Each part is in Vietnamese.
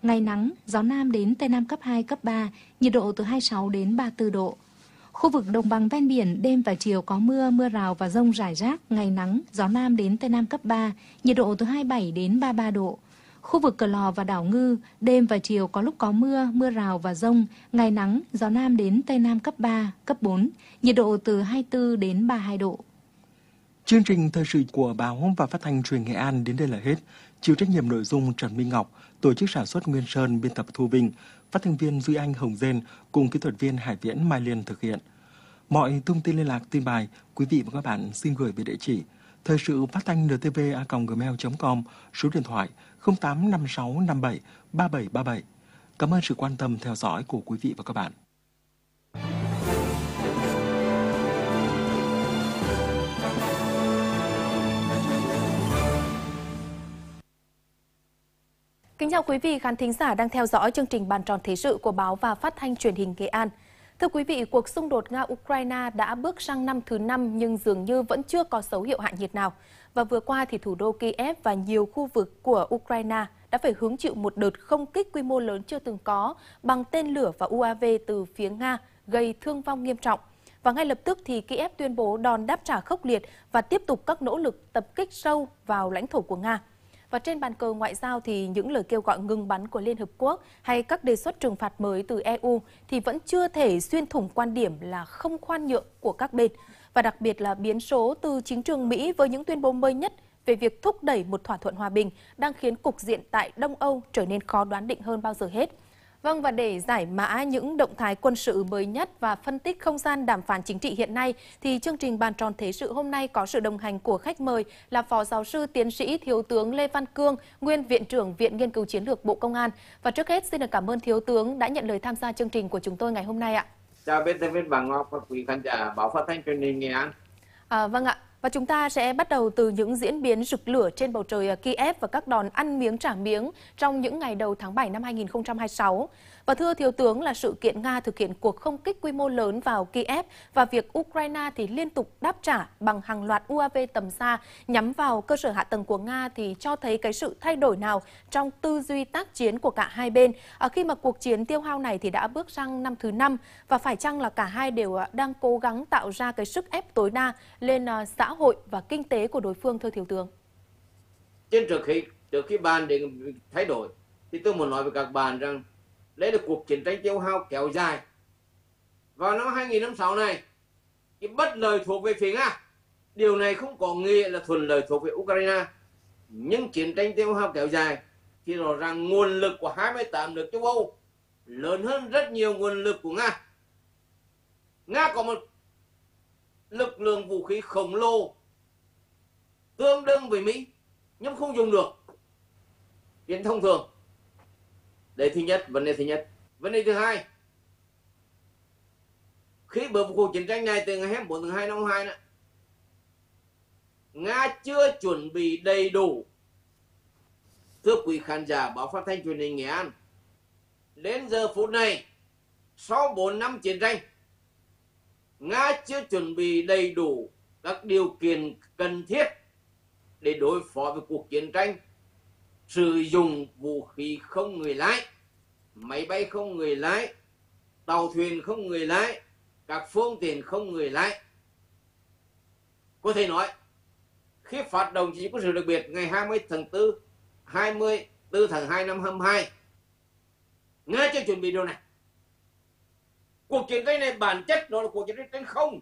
ngày nắng, gió Nam đến Tây Nam cấp 2, cấp 3, nhiệt độ từ 26 đến 34 độ. Khu vực đồng bằng ven biển, đêm và chiều có mưa, mưa rào và dông rải rác, ngày nắng, gió Nam đến Tây Nam cấp 3, nhiệt độ từ 27 đến 33 độ. Khu vực Cờ Lò và đảo Ngư, đêm và chiều có lúc có mưa, mưa rào và dông, ngày nắng, gió Nam đến Tây Nam cấp 3, cấp 4, nhiệt độ từ 24 đến 32 độ. Chương trình thời sự của Báo và Phát thanh Truyền Nghệ An đến đây là hết. Chịu trách nhiệm nội dung Trần Minh Ngọc, tổ chức sản xuất Nguyên Sơn, biên tập Thu Vinh, phát thanh viên Duy Anh, Hồng Dên cùng kỹ thuật viên Hải Viễn, Mai Liên thực hiện. Mọi thông tin liên lạc, tin bài, quý vị và các bạn xin gửi về địa chỉ thời sự phát thanh ntv@gmail.com, số điện thoại 085657 3737. Cảm ơn sự quan tâm theo dõi của quý vị và các bạn. Kính chào quý vị khán thính giả đang theo dõi chương trình Bàn tròn Thế sự của Báo và Phát thanh Truyền hình Nghệ An. Thưa quý vị, cuộc xung đột Nga-Ukraine đã bước sang năm thứ 5 nhưng dường như vẫn chưa có dấu hiệu hạ nhiệt nào. Và vừa qua thì thủ đô Kiev và nhiều khu vực của Ukraine đã phải hứng chịu một đợt không kích quy mô lớn chưa từng có bằng tên lửa và UAV từ phía Nga, gây thương vong nghiêm trọng. Và ngay lập tức thì Kiev tuyên bố đòn đáp trả khốc liệt và tiếp tục các nỗ lực tập kích sâu vào lãnh thổ của Nga. Và trên bàn cờ ngoại giao thì những lời kêu gọi ngừng bắn của Liên Hợp Quốc hay các đề xuất trừng phạt mới từ EU thì vẫn chưa thể xuyên thủng quan điểm là không khoan nhượng của các bên. Và đặc biệt là biến số từ chính trường Mỹ với những tuyên bố mới nhất về việc thúc đẩy một thỏa thuận hòa bình đang khiến cục diện tại Đông Âu trở nên khó đoán định hơn bao giờ hết. Vâng, và để giải mã những động thái quân sự mới nhất và phân tích không gian đàm phán chính trị hiện nay, thì chương trình Bàn tròn Thế sự hôm nay có sự đồng hành của khách mời là Phó Giáo sư Tiến sĩ Thiếu tướng Lê Văn Cương, Nguyên Viện trưởng Viện Nghiên cứu Chiến lược Bộ Công an. Và trước hết, xin được cảm ơn Thiếu tướng đã nhận lời tham gia chương trình của chúng tôi ngày hôm nay ạ. Chào biên tập viên Bằng Ngọc và quý khán giả Báo Phát thanh Truyền hình Nghệ An. Vâng ạ. Và chúng ta sẽ bắt đầu từ những diễn biến rực lửa trên bầu trời Kiev và các đòn ăn miếng trả miếng trong những ngày đầu tháng 7 năm 2026. Và thưa Thiếu tướng, là sự kiện Nga thực hiện cuộc không kích quy mô lớn vào Kiev và việc Ukraine thì liên tục đáp trả bằng hàng loạt UAV tầm xa nhắm vào cơ sở hạ tầng của Nga thì cho thấy cái sự thay đổi nào trong tư duy tác chiến của cả hai bên khi mà cuộc chiến tiêu hao này thì đã bước sang năm thứ 5 và phải chăng là cả hai đều đang cố gắng tạo ra cái sức ép tối đa lên xã hội và kinh tế của đối phương, thưa Thiếu tướng? Trước khi bàn đến thay đổi thì tôi muốn nói với các bạn rằng đây là cuộc chiến tranh tiêu hao kéo dài. Vào năm 2006 này, cái bất lợi thuộc về phía Nga. Điều này không có nghĩa là thuận lợi thuộc về Ukraine. Nhưng chiến tranh tiêu hao kéo dài thì rõ ràng nguồn lực của 28 nước châu Âu lớn hơn rất nhiều nguồn lực của Nga. Nga có một lực lượng vũ khí khổng lồ tương đương với Mỹ nhưng không dùng được. Chuyện thông thường. Đấy thứ nhất, vấn đề thứ nhất. Vấn đề thứ hai, khi bước vào cuộc chiến tranh này từ ngày 24 tháng 2 năm 2022 đó, Nga chưa chuẩn bị đầy đủ. Thưa quý khán giả Báo Phát thanh Truyền hình Nghệ An, đến giờ phút này, sau 4 năm chiến tranh, Nga chưa chuẩn bị đầy đủ các điều kiện cần thiết để đối phó với cuộc chiến tranh, sử dụng vũ khí không người lái, máy bay không người lái, tàu thuyền không người lái, các phương tiện không người lái. Có thể nói, khi phát động chiến dịch quân sự đặc biệt ngày 24 tháng 2 năm 2022, Nga chưa chuẩn bị điều này. Cuộc chiến tranh này bản chất nó là cuộc chiến tranh trên không.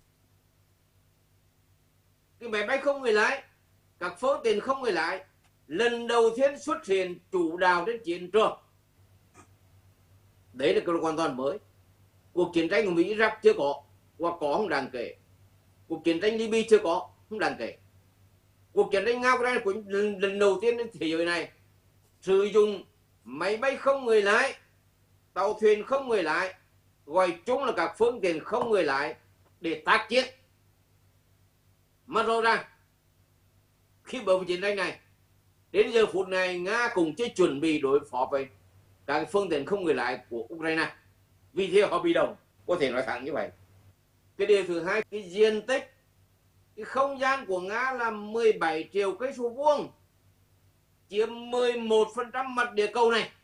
Cái máy bay không người lái, các phương tiện không người lái lần đầu tiên xuất hiện chủ đạo trên chiến trường. Đấy là cái hoàn toàn mới. Cuộc chiến tranh của Mỹ Iraq chưa có, hoặc có không đáng kể. Cuộc chiến tranh Libya chưa có, không đáng kể. Cuộc chiến tranh Nga-Ukraine của lần đầu tiên trên thế giới này sử dụng máy bay không người lái, tàu thuyền không người lái, gọi chung là các phương tiện không người lái để tác chiến. Mà rõ ràng khi bước vào chiến tranh này, đến giờ phút này Nga cũng chưa chuẩn bị đối phó với các phương tiện không người lái của Ukraine. Vì thế họ bị động, có thể nói thẳng như vậy. Cái điều thứ hai, cái diện tích, cái không gian của Nga là 17 triệu cây số vuông, chiếm 11% mặt địa cầu này.